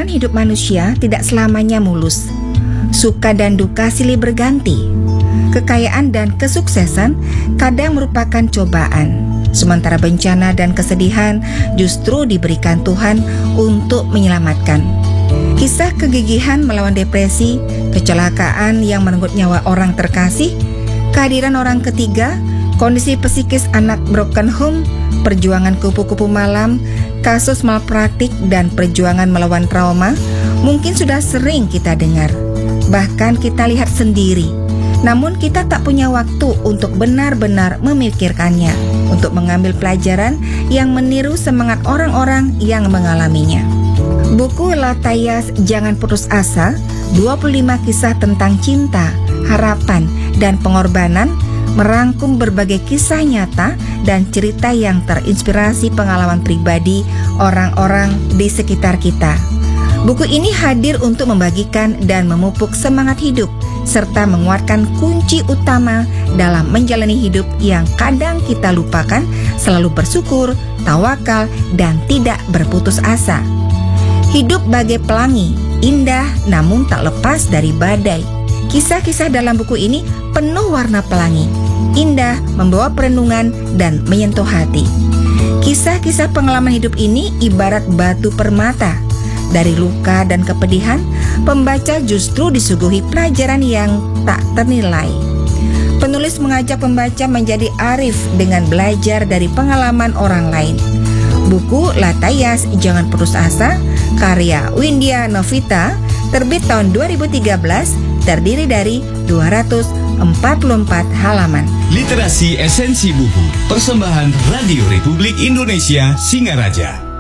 Perjalanan hidup manusia tidak selamanya mulus. Suka dan duka silih berganti. Kekayaan dan kesuksesan kadang merupakan cobaan. Sementara bencana dan kesedihan justru diberikan Tuhan untuk menyelamatkan. Kisah kegigihan melawan depresi, kecelakaan yang merenggut nyawa orang terkasih, kehadiran orang ketiga, kondisi psikis anak broken home, perjuangan kupu-kupu malam, kasus malpraktik dan perjuangan melawan trauma mungkin sudah sering kita dengar. Bahkan kita lihat sendiri. Namun kita tak punya waktu untuk benar-benar memikirkannya, untuk mengambil pelajaran yang meniru semangat orang-orang yang mengalaminya. Buku Latayas Jangan Putus Asa, 25 kisah tentang cinta, harapan, dan pengorbanan, merangkum berbagai kisah nyata dan cerita yang terinspirasi pengalaman pribadi orang-orang di sekitar kita. Buku ini hadir untuk membagikan dan memupuk semangat hidup, serta menguatkan kunci utama dalam menjalani hidup yang kadang kita lupakan, selalu bersyukur, tawakal, dan tidak berputus asa. Hidup bagai pelangi, indah namun tak lepas dari badai. Kisah-kisah dalam buku ini penuh warna pelangi, indah, membawa perenungan, dan menyentuh hati. Kisah-kisah pengalaman hidup ini ibarat batu permata. Dari luka dan kepedihan, pembaca justru disuguhi pelajaran yang tak ternilai. Penulis mengajak pembaca menjadi arif dengan belajar dari pengalaman orang lain. Buku Latayas Jangan Putus Asa, karya Windia Novita, terbit tahun 2013, terdiri dari 244 halaman. Literasi Esensi Buku, persembahan Radio Republik Indonesia Singaraja.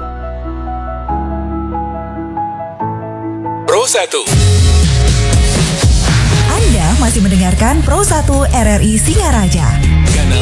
Pro 1. Anda masih mendengarkan Pro 1 RRI Singaraja. Kanal